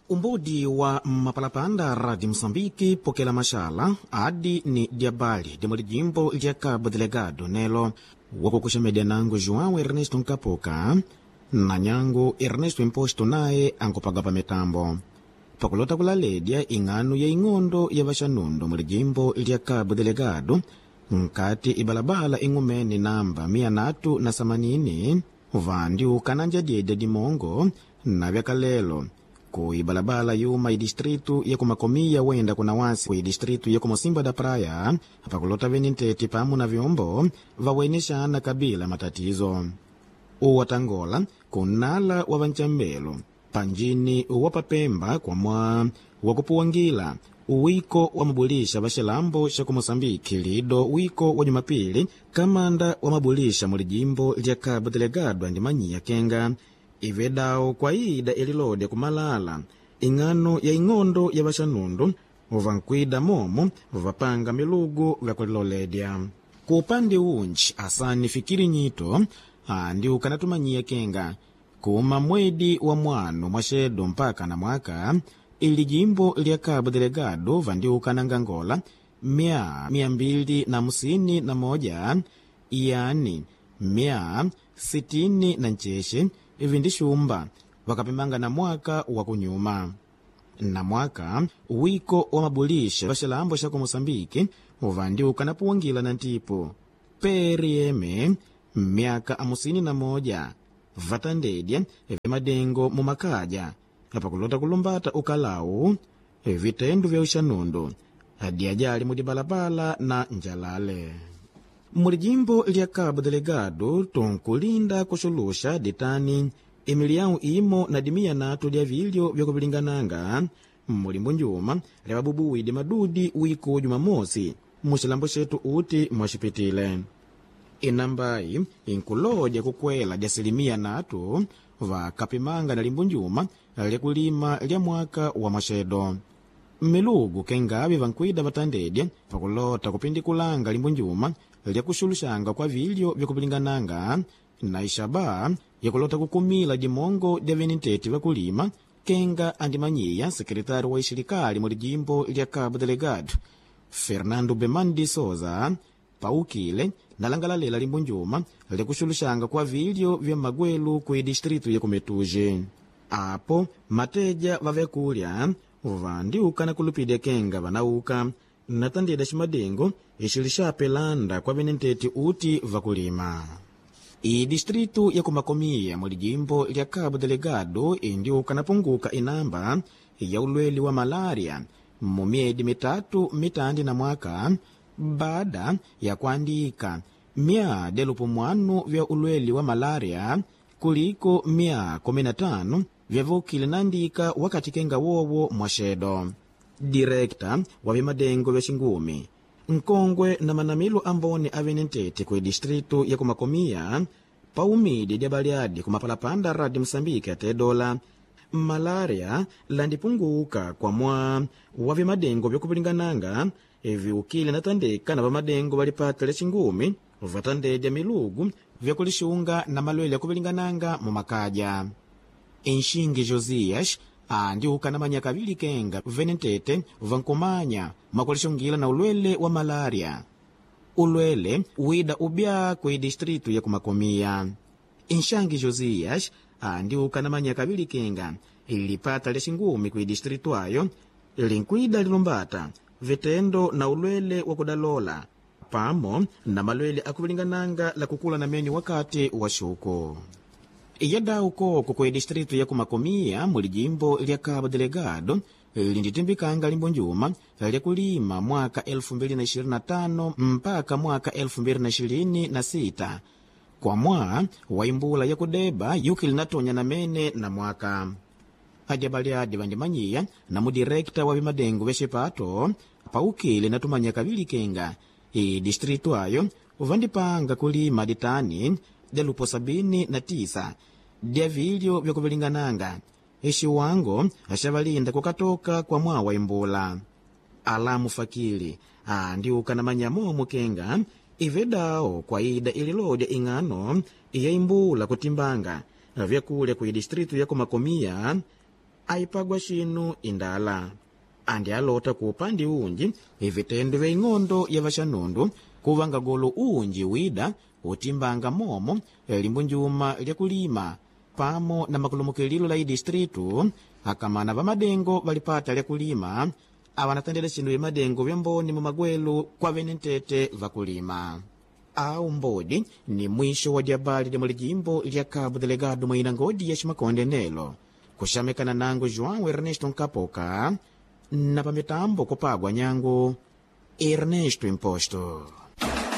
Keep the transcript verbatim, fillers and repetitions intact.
Umbudi wa mapalapanda radi Msambiki pokela mashala adi ni diabali dimuli jimbo lya Cabo Delegado nelo wakukusha media nangu João Ernesto Nkapoka na nyangu Ernesto Imposto naye ankopaga pa metambo pakulota kulaledia inganu ya ingondo ya vashanundo muli jimbo lya Cabo Delegado nkati ibalabala ingumeni namba mia natu na samanini vandi ukananja diede dimongo na vyakalelo ku ibalabala yuma idistritu ya kumakomia wenda kuna wasi ku idistritu ya kumosimba da praia pakulota veninteti pamu na vyombo vaweneshana kabila matatizo uwatangola kunala wa vanchambelo panjini uwapapemba kwa mwa wakupuwangila uwiko wa mabulisha vashilambo sha kumosambiki lido wiko wa Jumapili kamanda wa mabulisha muli jimbo lya Cabo Delegado andimanyia kenga ivedao kwa ida ililode kumalala ingano ya ingondo ya vashanundu uvankwida momo vapanga milugu vyakuliloledya ku upande unji asani fikiri nyito andi ukanatumanyia kenga kuma mwedi wa mwanu mwashedo mpaka na mwaka ili jimbo lya Cabo Delegado vandi ukanangangola mia mia mbili na musini na moja yani mia sitini na ncheshe vindi shumba wakapimanga na mwaka wa kunyuma na mwaka wiko wa mabulisha vashilambo sha Mosambiki uvandi ukanapuwangila na ntipo perieme miaka amusini na moja vatandedya vimadengo mumakaja apakulota kulumbata ukalau vitendo vya ushanundu hadi ajali mudi balabala na njalale muli jimbo lya Cabo Delegado tonkulinda kushulusha ditani emiliau imo na dimia natu lya vilyo vya kubilingananga muli mbunjuma lya babubuwi di madudi wiko Jumamosi mushilambo shetu uti mwashipitile inambai inkuloja kukwela jasilimia natu vakapimanga na limbunjuma lya kulima lya mwaka wa mashedo milugu kengavi vankwida vatandedya pakulota kupindikulanga limbunjuma lya kushulushanga kwa vilyo vya kupilingananga na ishaba yakulota kukumila dimongo dya veninteti vakulima kenga andimanyia sekretari wa ishirikali muli jimbo lya Cabo Delegado Fernando Bemandi Souza paukile nalangalalela limbunjuma lya kushulushanga kwa vilyo vya magwelu ku distritu ya Kumetuje apo mateja vavyakulya vandi ukana kulupidya kenga vanauka natandida shimadengo ishilishapelanda kwa venenteti uti vakulima i distritu ya kumakomia muli jimbo lya Cabo Delegado indi ukanapunguka inamba ya ulweli wa malaria mu miedi mitatu mitandi na mwaka baada ya kuandika mia delupu mwanu vya ulweli wa malaria kuliko mia kumi na tano vya vukile nandika wakati kenga wowo mwashedo direkta wa vimadengo vya shingumi nkongwe na manamilu amboni avenentete ku distritu ya kumakomia paumidi dya baliadi kumapalapanda radi Msambiki ate dola malaria landipunguka kwa mwa wa vimadengo vya kupilingananga viukile natandika na vamadengo valipatale shingumi vatandedya milugu vya kulishunga na malwele ya kupilingananga mumakaja Enshingi Josias andi ukanamanya kavili kenga venentete vankumanya makulishungila na ulwele wa malaria ulwele uida ubya ku distritu ya kumakomia Enshingi Josias andi ukanamanya kavili kenga ilipata leshingumi ku distritu ayo linkwida lilumbata vitendo na ulwele wa kudalola pamo na malwele akupilingananga la kukula na meni wakati wa shuko iyada uko ku distritu ya kumakomia muli jimbo lya Cabo Delegado linditimbikanga limbunjuma lya kulima mwaka elfu mbili na ishirini na tano mpaka mwaka elfu mbili na ishirini na sita kwa mwa waimbula ya kudeba yuki linatonya na mene na mwaka ajabaliadi vandimanyia na mudirekta wa vimadengo vya shipato paukile natumanya kavili kenga i distritu ayo vandipanga kulima ditani delupo sabini na tisa dya vilyo vya kuvilingananga ishiwango ashavalinda kukatoka kwa mwa waimbula Alamu Fakili andi ukanamanya momu kenga ivedao kwa ida ililodya ingano iyaimbula kutimbanga vyakule ku distritu ya kumakomia aipagwa xinu indala andi alota ku upandi unji ivitendo vya ing'ondo ya vaxanundu kuvanga golo unji wida utimbanga momo limbu njuma lya kulima pamo na makulumukililo la idistritu akamana va madengo valipata lya kulima awanatendela xinu ya madengo vya mboni mu magwelu kwa vene ntete va kulima au mbodi ni mwisho wa diabali lya mulijimbo lya Cabo Delegado mwina ngodi ya Ximakonde nelo kuxamekana nangu João Ernesto Nkapoka na pamitambo kupagwa nyangu Ernesto Imposto.